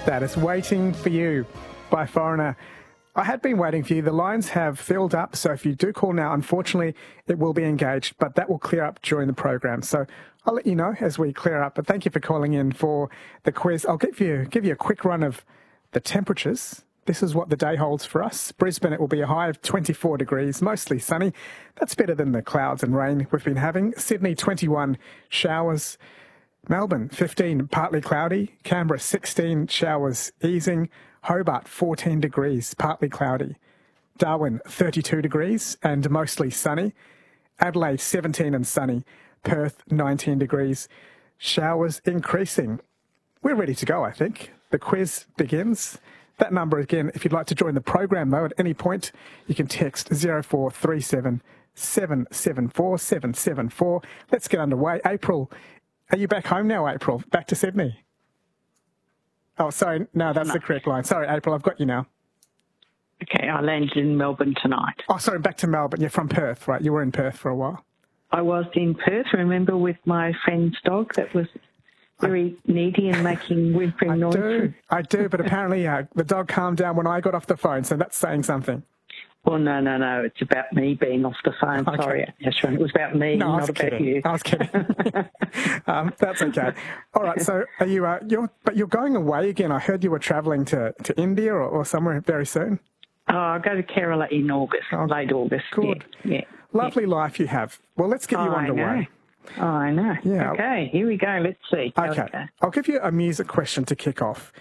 That is Waiting for You by Foreigner. I had been waiting for you. The lines have filled up, so if you do call now, unfortunately, it will be engaged, but that will clear up during the program. So I'll let you know as we clear up. But thank you for calling in for the quiz. I'll give you a quick run of the temperatures. This is what the day holds for us. Brisbane, it will be a high of 24 degrees, mostly sunny. That's better than the clouds and rain we've been having. Sydney, 21 showers. Melbourne, 15, partly cloudy. Canberra, 16, showers easing. Hobart, 14 degrees, partly cloudy. Darwin, 32 degrees and mostly sunny. Adelaide, 17 and sunny. Perth, 19 degrees. Showers increasing. We're ready to go, I think. The quiz begins. That number again, if you'd like to join the program, though, at any point, you can text 0437 774 774. Let's get underway. April, are you back home now, April? Back to Sydney? Oh, sorry. No, that's the correct line. Sorry, April, I've got you now. Okay, I landed in Melbourne tonight. Oh, sorry, back to Melbourne. You're from Perth, right? You were in Perth for a while. I was in Perth, remember, with my friend's dog that was very needy and making whimpering noises. I do, but apparently the dog calmed down when I got off the phone, so that's saying something. Well, no. It's about me being off the phone. Okay. Sorry, Ashwin. It was about me, not about you. I was kidding. That's okay. All right. So, are you? You're going away again. I heard you were travelling to India or somewhere very soon. Oh, I'll go to Kerala in August, late August. Good. Yeah. Lovely life you have. Well, let's get you underway. I know. Yeah. Okay. Here we go. Let's see. Okay. I'll give you a music question to kick off.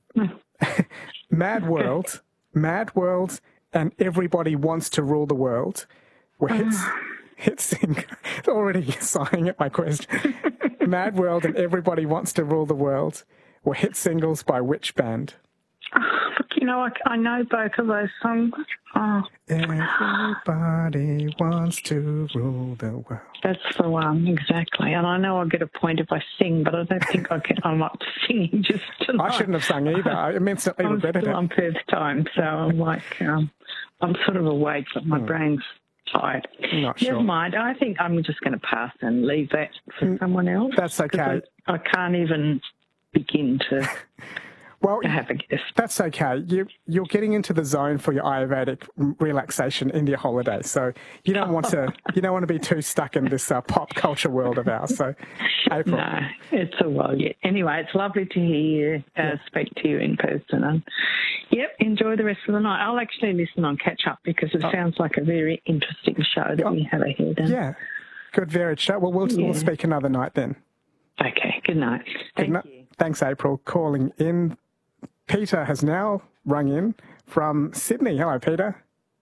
Mad World, and Everybody Wants to Rule the World were hits already sighing at my question. Mad World and Everybody Wants to Rule the World were hit singles by which band? Look, I know both of those songs. Oh. Everybody wants to rule the world. That's the one, exactly. And I know I'll get a point if I sing, but I don't think I'm up to singing just tonight. I shouldn't have sung either. I immensely regretted it. I'm still on Perth time, so I'm like, I'm sort of awake, but my brain's tired. Not sure. Never mind. I think I'm just going to pass and leave that for someone else. That's okay. I can't even begin to... Well, have a guess. That's okay. You're getting into the zone for your Ayurvedic relaxation India holiday, so you don't want to be too stuck in this pop culture world of ours. So, April. No, it's a while yet. Anyway, it's lovely to hear you, speak to you in person. And enjoy the rest of the night. I'll actually listen on catch up because it sounds like a very interesting show that we have ahead. Yeah, good, varied show. Well, we'll speak another night then. Okay. Good night. Thank you. Thanks, April, calling in. Peter has now rung in from Sydney. Hello, Peter.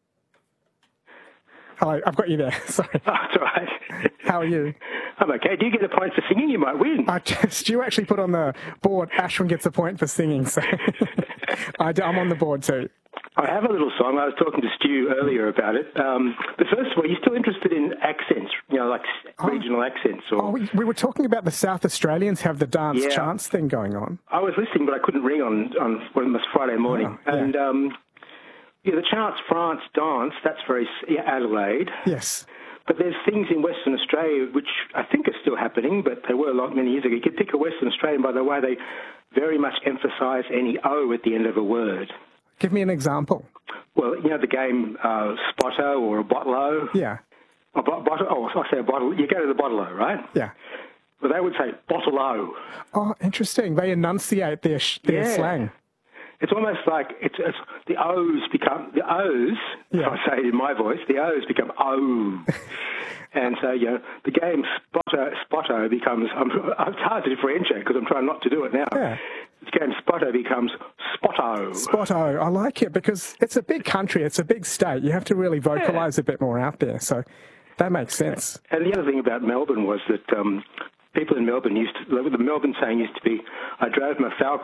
Hello, I've got you there. Sorry. Oh, that's all right. How are you? I'm okay. Do you get a point for singing? You might win. Stu actually put on the board, Ashwin gets a point for singing, so I'm on the board too. I have a little song. I was talking to Stu earlier about it. But first of all, are you still interested in accents, like regional accents? Or... we were talking about the South Australians have the dance chants thing going on. I was listening, but I couldn't ring on Friday morning. And the chants France dance, that's very Adelaide. Yes. But there's things in Western Australia which I think are still happening, but they were many years ago. You could pick a Western Australian by the way they very much emphasise any O at the end of a word. Give me an example. Well, the game Spotto or a Bottle-O. Yeah. I say a bottle. You go to the Bottle-O, right? Yeah. Well, they would say Bottle-O. Oh, interesting. They enunciate their slang. It's almost like it's the O's become the O's. If I say it in my voice, the O's become O. And so, the game Spotto becomes. It's hard to differentiate because I'm trying not to do it now. Yeah. This game Spotto becomes Spotto. Spotto, I like it because it's a big country, it's a big state. You have to really vocalise a bit more out there, so that makes sense. And the other thing about Melbourne was that people in Melbourne the Melbourne saying used to be, I drove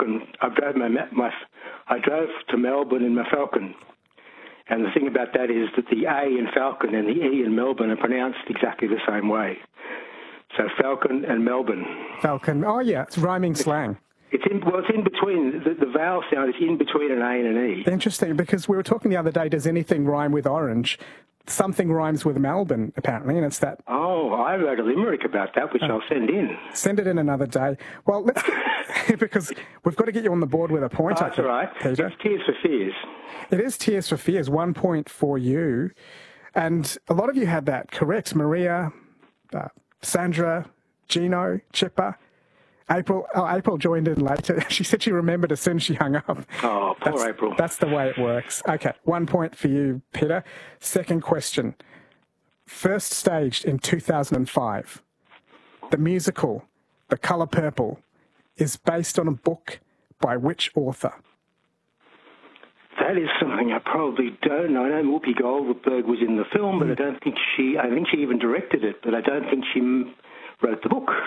to Melbourne in my Falcon. And the thing about that is that the A in Falcon and the E in Melbourne are pronounced exactly the same way. So Falcon and Melbourne. Falcon, it's rhyming slang. It's in between. The vowel sound is in between an A and an E. Interesting, because we were talking the other day, does anything rhyme with orange? something rhymes with Melbourne, apparently, and it's that. Oh, I wrote a limerick about that, which I'll send in. Send it in another day. Well, let's because we've got to get you on the board with a point. That's all right. Peter. It's Tears for Fears. It is Tears for Fears. 1 point for you, and a lot of you had that correct. Maria, Sandra, Gino, Chipper. April joined in later. She said she remembered as soon as she hung up. Oh, poor April. That's the way it works. Okay, 1 point for you, Peter. Second question. First staged in 2005. The musical, The Colour Purple, is based on a book by which author? That is something I probably don't know. I know Whoopi Goldberg was in the film, but I think she even directed it, but I don't think she wrote the book.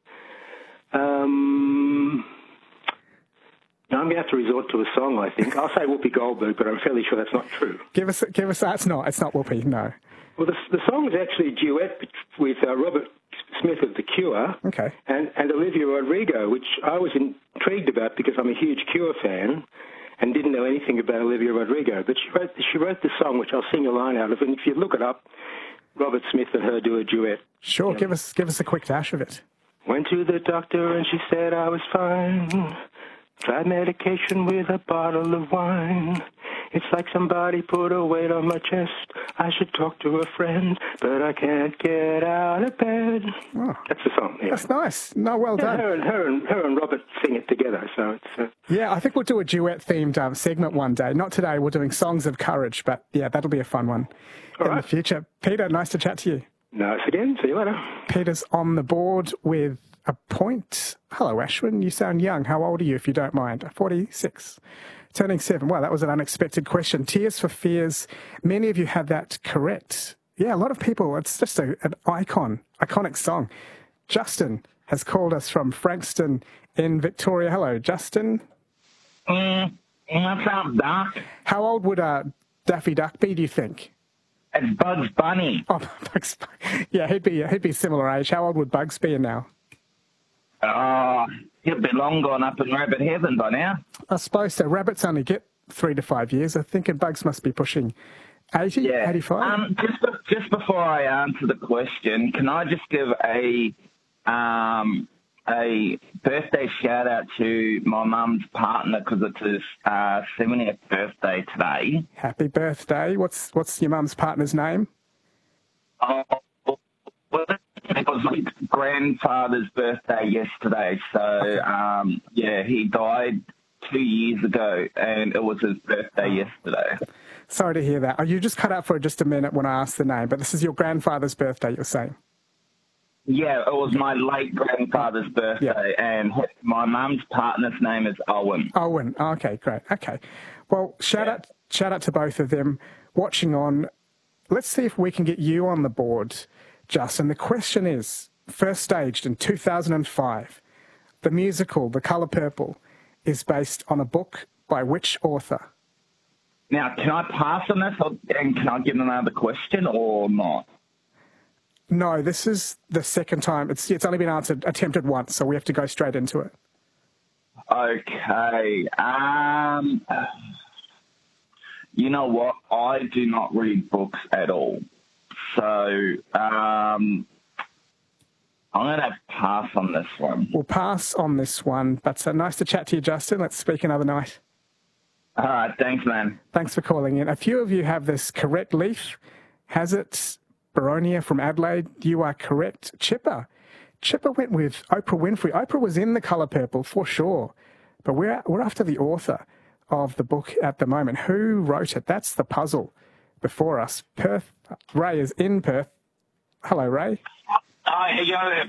I'm going to have to resort to a song, I think. I'll say Whoopi Goldberg, but I'm fairly sure that's not true. Give us. It's not Whoopi, no. Well, the song is actually a duet with Robert Smith of The Cure, okay, and Olivia Rodrigo, which I was intrigued about because I'm a huge Cure fan and didn't know anything about Olivia Rodrigo. But she wrote the song, which I'll sing a line out of, and if you look it up, Robert Smith and her do a duet. Sure, yeah. Give us a quick dash of it. Went to the doctor and she said I was fine. Tried medication with a bottle of wine. It's like somebody put a weight on my chest. I should talk to a friend, but I can't get out of bed. Oh, that's the song. Yeah. That's nice. No, well done. Her and Robert sing it together. So it's. Yeah, I think we'll do a duet-themed segment one day. Not today. We're doing Songs of Courage, but yeah, that'll be a fun one in the future. Peter, nice to chat to you. Nice again. See you later. Peter's on the board with a point. Hello, Ashwin. You sound young. How old are you, if you don't mind? 46. Turning 7. Wow, that was an unexpected question. Tears for Fears. Many of you had that correct. Yeah, a lot of people. It's just an iconic song. Justin has called us from Frankston in Victoria. Hello, Justin. What's up, Duck? How old would Daffy Duck be, do you think? It's Bugs Bunny. Oh, Bugs Bunny. Yeah, he'd be similar age. How old would Bugs be now? He'll be long gone up in rabbit heaven by now. I suppose so. Rabbits only get 3 to 5 years. I think Bugs must be pushing 80, 85. Just before I answer the question, can I just give a birthday shout out to my mum's partner because it's his 70th birthday today. Happy birthday! What's your mum's partner's name? It was my grandfather's birthday yesterday, so he died 2 years ago, and it was his birthday yesterday. Sorry to hear that. Oh, you just cut out for just a minute when I asked the name, but this is your grandfather's birthday, you're saying? Yeah, it was my late grandfather's birthday, and my mum's partner's name is Owen. Owen. Okay, great. Okay. Well, shout out to both of them watching on. Let's see if we can get you on the board, Justin. The question is, first staged in 2005, the musical The Colour Purple is based on a book by which author? Now, can I pass on this, and can I get another question or not? No, this is the second time. It's only been attempted once, so we have to go straight into it. Okay. You know what? I do not read books at all. So I'm going to pass on this one. We'll pass on this one, but nice to chat to you, Justin. Let's speak another night. All right. Thanks, man. Thanks for calling in. A few of you have this correct. Leaf has it. Baronia from Adelaide, you are correct. Chipper went with Oprah Winfrey. Oprah was in The Colour Purple for sure, but we're after the author of the book at the moment. Who wrote it? That's the puzzle before us. Perth. Ray is in Perth. Hello, Ray. Hi,